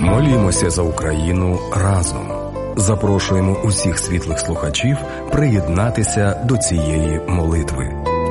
Молімося за Україну разом. Запрошуємо усіх світлих слухачів приєднатися до цієї молитви.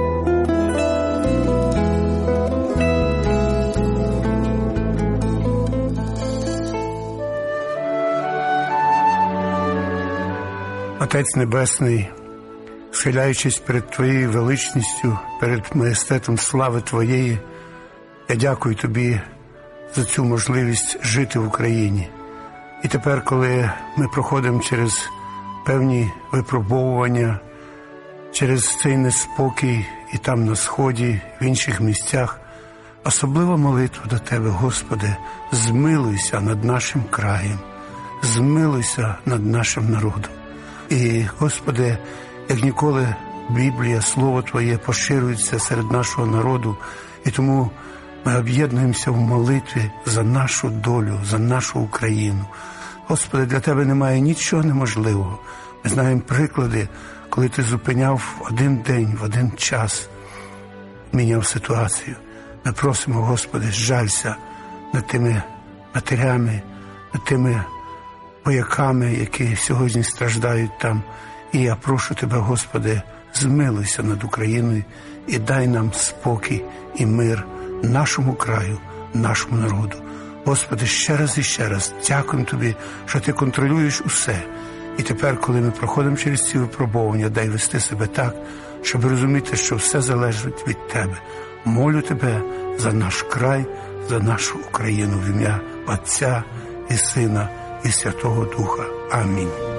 Отець Небесний, схиляючись перед Твоєю величністю, перед маєстетом слави Твоєї, я дякую Тобі за цю можливість жити в Україні. І тепер, коли ми проходимо через певні випробовування, через цей неспокій і там на Сході, в інших місцях, особлива молитва до Тебе, Господи, змилуйся над нашим краєм, змилуйся над нашим народом. І, Господи, як ніколи Біблія, Слово Твоє поширюється серед нашого народу, і тому ми об'єднуємося в молитві за нашу долю, за нашу Україну. Господи, для Тебе немає нічого неможливого. Ми знаємо приклади, коли Ти зупиняв в один день, в один час, міняв ситуацію. Ми просимо, Господи, жалься над тими матерями, над тими вояками, які сьогодні страждають там. І я прошу Тебе, Господи, змилуйся над Україною і дай нам спокій і мир нашому краю, нашому народу. Господи, ще раз і ще раз дякуємо Тобі, що Ти контролюєш усе. І тепер, коли ми проходимо через ці випробування, дай вести себе так, щоб розуміти, що все залежить від Тебе. Молю Тебе за наш край, за нашу Україну в ім'я Отця і Сина і Святого Духа. Амінь.